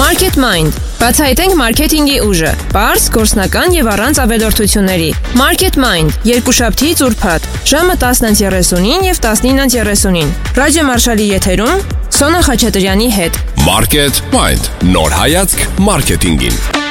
Market Mind. Բացահայտենք մարքեթինգի ուժը, պարզ, գործնական եւ առանց ավելորդությունների։ Market Mind. Երկուշաբթիից ուրբաթ, ժամը 10:30 եւ 19:30։ Ռադիո Մարշալի եթերում Սոնա Խաչատրյանի հետ։ Market Mind. Նոր հայացք մարքեթինգին։